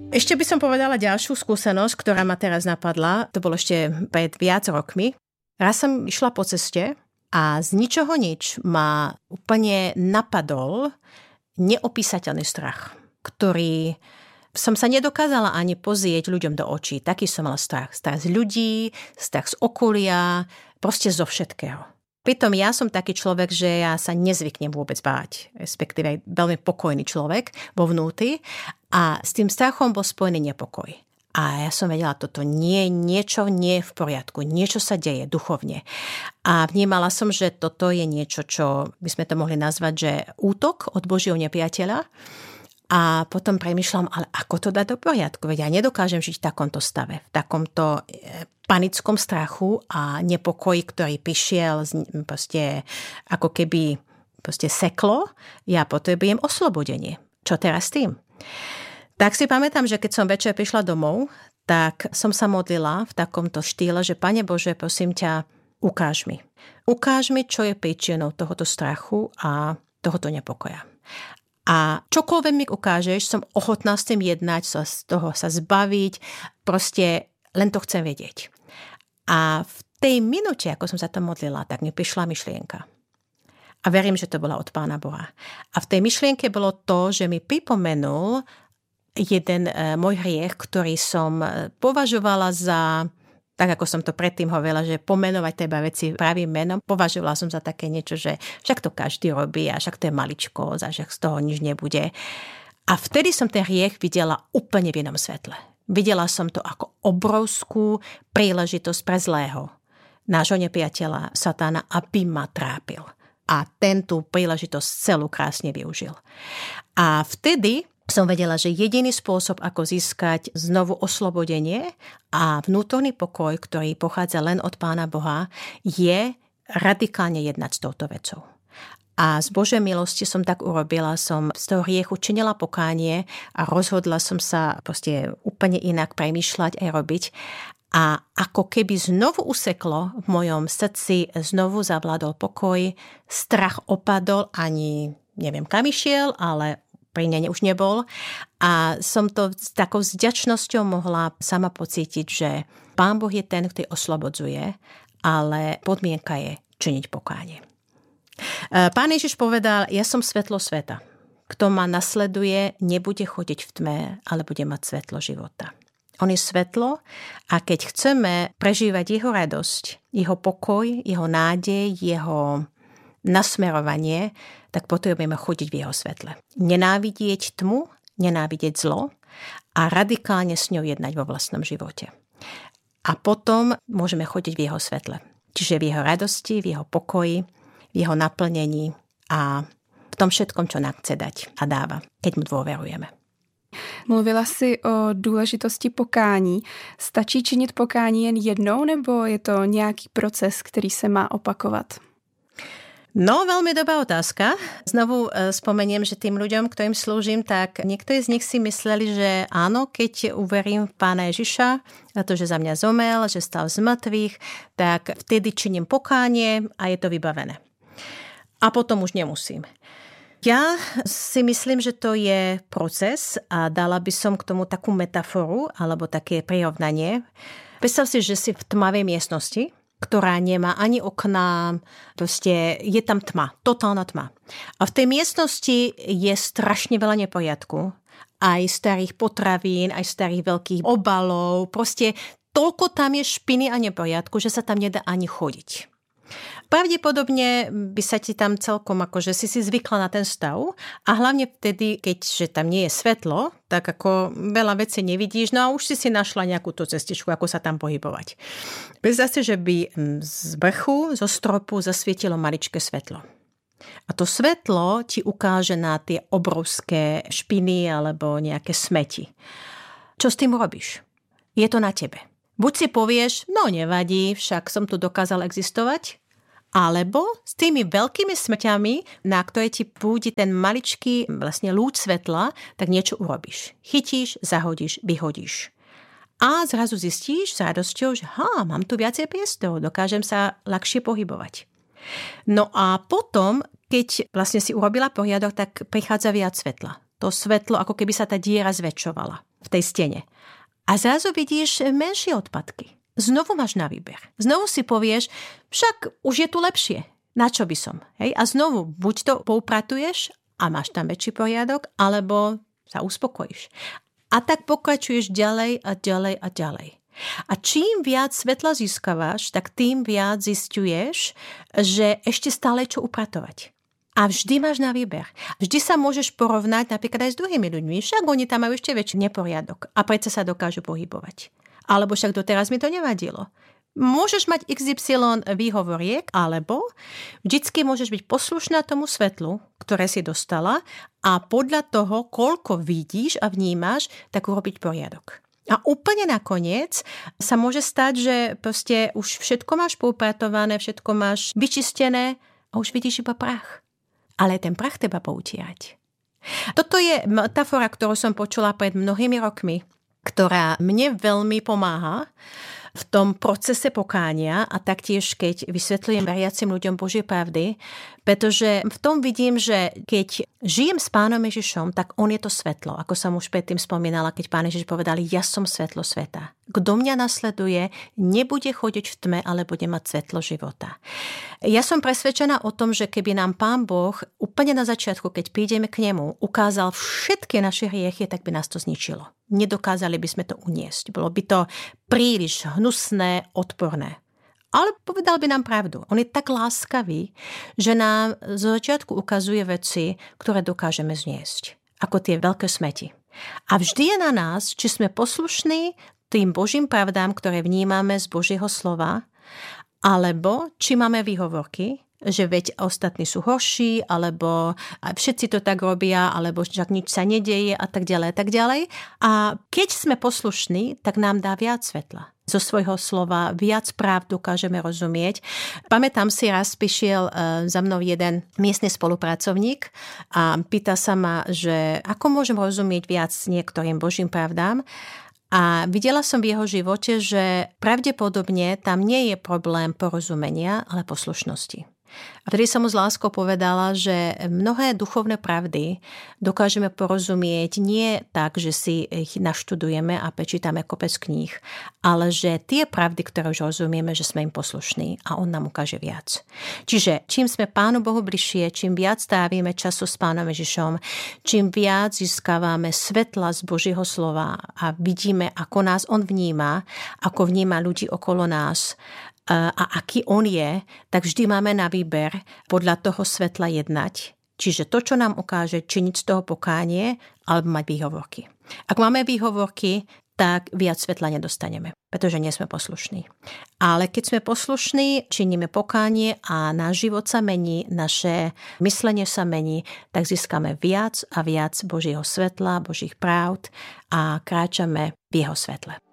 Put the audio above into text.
Ešte by som povedala ďalšiu skúsenosť, ktorá ma teraz napadla. To bolo ešte pred viac rokmi. Raz som išla po ceste a z ničoho nič ma úplne napadol neopísateľný strach, ktorý som sa nedokázala ani pozrieť ľuďom do očí. Taký som mala strach. Strach z ľudí, strach z okolia, proste zo všetkého. Pritom ja som taký človek, že ja sa nezvyknem vôbec báť, respektíve veľmi pokojný človek vo vnútri a s tým strachom bol spojený nepokoj. A ja som vedela, niečo nie je v poriadku, niečo sa deje duchovne. A vnímala som, že toto je niečo, čo by sme to mohli nazvať, že útok od Božieho nepriateľa. A potom premýšľam, ale ako to dať do poriadku? Veď ja nedokážem žiť v takomto stave, v takomto panickom strachu a nepokoji, ktorý prišiel proste ako keby proste seklo. Ja potrebujem oslobodenie. Čo teraz s tým? Tak si pamätám, že keď som večer prišla domov, tak som sa modlila v takomto štýle, že Pane Bože, prosím ťa, ukáž mi. Ukáž mi, čo je príčinou tohoto strachu a tohoto nepokoja. A čokoľvek mi ukážeš, som ochotná s tým jednať, z toho sa zbaviť, proste len to chcem vedieť. A v tej minúte, ako som sa tam modlila, tak mi prišla myšlienka. A verím, že to bola od Pána Boha. A v tej myšlienke bolo to, že mi pripomenul jeden môj hriech, ktorý som považovala za, tak ako som to predtým hovorila, že pomenovať treba veci pravým menom, považovala som za také niečo, že však to každý robí a však to je maličko, a však z toho nič nebude. A vtedy som ten hriech videla úplne v inom svetle. Videla som to ako obrovskú príležitosť pre zlého, nášho nepriateľa, satána, aby ma trápil. A ten tú príležitosť celú krásne využil. A vtedy som vedela, že jediný spôsob, ako získať znovu oslobodenie a vnútorný pokoj, ktorý pochádza len od Pána Boha, je radikálne jednať s touto vecou. A z Božej milosti som tak urobila, som z toho hriechu činila pokánie a rozhodla som sa proste úplne inak premýšľať a robiť. A ako keby znovu useklo v mojom srdci, znovu zavládol pokoj, strach opadol, ani neviem kam išiel, ale pri nej už nebol. A som to s takou vďačnosťou mohla sama pocítiť, že Pán Boh je ten, ktorý oslobodzuje, ale podmienka je činiť pokánie. Pán Ježiš povedal, ja som svetlo sveta. Kto ma nasleduje, nebude chodiť v tme, ale bude mať svetlo života. On je svetlo a keď chceme prežívať jeho radosť, jeho pokoj, jeho nádej, jeho nasmerovanie, tak potrebujeme chodiť v jeho svetle. Nenávidieť tmu, nenávidieť zlo a radikálne s ňou jednať vo vlastnom živote. A potom môžeme chodiť v jeho svetle. Čiže v jeho radosti, v jeho pokoji, v jeho naplnení a v tom všetkom, čo nám chce dať a dáva, keď mu dôverujeme. Mluvila jsi o důležitosti pokání. Stačí činit pokání jen jednou, nebo je to nějaký proces, který se má opakovat? No, veľmi dobrá otázka. Znovu spomeniem, že tým ľuďom, ktorým slúžim, tak niektorí z nich si mysleli, že áno, keď uverím v Pána Ježiša, a to, že za mňa zomrel, že stal z mŕtvych, tak vtedy činím pokánie a je to vybavené. A potom už nemusím. Ja si myslím, že to je proces a dala by som k tomu takú metaforu alebo také prirovnanie. Predstav si, že si v tmavej miestnosti, ktorá nemá ani okná, proste je tam tma, totálna tma. A v tej miestnosti je strašne veľa neporiadku. Aj starých potravín, aj starých veľkých obalov, proste toľko tam je špiny a neporiadku, že sa tam nedá ani chodiť. Pravdepodobne by sa ti tam celkom akože si zvykla na ten stav a hlavne vtedy, keďže tam nie je svetlo, tak ako veľa vecí nevidíš, no a už si našla nejakú tú cestičku, ako sa tam pohybovať. Predstav si, že by z vrchu, zo stropu zasvietilo maličké svetlo. A to svetlo ti ukáže na tie obrovské špiny alebo nejaké smeti. Čo s tým robíš? Je to na tebe. Buď si povieš, no nevadí, však som tu dokázal existovať, alebo s tými veľkými smrťami, na ktoré ti púdi ten maličký vlastne lúč svetla, tak niečo urobíš. Chytíš, zahodíš, vyhodíš. A zrazu zistíš s radosťou, že mám tu viacej priestorov, dokážem sa ľahšie pohybovať. No a potom, keď vlastne si urobila poriadok, tak prichádza viac svetla. to svetlo, ako keby sa tá diera zväčšovala v tej stene. A zrazu vidíš menšie odpadky. Znovu máš na výber. Znovu si povieš, však už je tu lepšie. Na čo by som? Hej? A znovu, buď to poupratuješ a máš tam väčší poriadok, alebo sa uspokojíš. A tak pokračuješ ďalej a ďalej a ďalej. A čím viac svetla získavaš, tak tým viac zisťuješ, že ešte stále čo upratovať. A vždy máš na výber. Vždy sa môžeš porovnať napríklad aj s druhými ľuďmi. Však oni tam majú ešte väčší neporiadok a predsa sa dokážu pohybovať. Alebo však doteraz mi to nevadilo. Môžeš mať XY výhovoriek, alebo vždycky môžeš byť poslušná tomu svetlu, ktoré si dostala a podľa toho, koľko vidíš a vnímaš, tak urobiť poriadok. A úplne nakoniec sa môže stať, že proste už všetko máš poupratované, všetko máš vyčistené a už vidíš iba prach. Ale ten prach treba poutierať. Toto je metafora, ktorú som počula pred mnohými rokmi, ktorá mne veľmi pomáha v tom procese pokánia a taktiež, keď vysvetľujem veriacim ľuďom Božie pravdy, pretože v tom vidím, že keď žijem s Pánom Ježišom, tak on je to svetlo. Ako som už predtým spomínala, keď Pán Ježiš povedal, ja som svetlo sveta. Kto mňa nasleduje, nebude chodiť v tme, ale bude mať svetlo života. Ja som presvedčená o tom, že keby nám Pán Boh úplne na začiatku, keď prídeme k nemu, ukázal všetky naše hriechy, tak by nás to zničilo. Nedokázali by sme to uniesť. Bolo by to príliš hnusné, odporné. Ale povedal by nám pravdu. On je tak láskavý, že nám z začiatku ukazuje veci, ktoré dokážeme zniesť. Ako tie veľké smeti. A vždy je na nás, či sme poslušní tým Božím pravdám, ktoré vnímame z Božieho slova, alebo či máme výhovorky, že veď ostatní sú horší, alebo všetci to tak robia, alebo však nič sa nedeje a tak ďalej, tak ďalej. A keď sme poslušní, tak nám dá viac svetla. Zo svojho slova viac práv dokážeme rozumieť. Pamätám si, raz prišiel za mnou jeden miestny spolupracovník a pýta sa ma, že ako môžem rozumieť viac niektorým Božím pravdám. A videla som v jeho živote, že pravdepodobne tam nie je problém porozumenia, ale poslušnosti. A vtedy som mu s láskou povedala, že mnohé duchovné pravdy dokážeme porozumieť nie tak, že si ich naštudujeme a prečítame kopec kníh, ale že tie pravdy, ktoré už rozumieme, že sme im poslušní a on nám ukáže viac. Čiže čím sme Pánu Bohu bližšie, čím viac trávime času s Pánom Ježišom, čím viac získavame svetla z Božieho slova a vidíme, ako nás on vníma, ako vníma ľudí okolo nás, a aký on je, tak vždy máme na výber podľa toho svetla jednať. Čiže to, čo nám ukáže, činiť z toho pokánie, alebo mať výhovorky. Ak máme výhovorky, tak viac svetla nedostaneme, pretože nie sme poslušní. Ale keď sme poslušní, činíme pokánie a náš život sa mení, naše myslenie sa mení, tak získame viac a viac Božieho svetla, Božích pravd a kráčame v jeho svetle.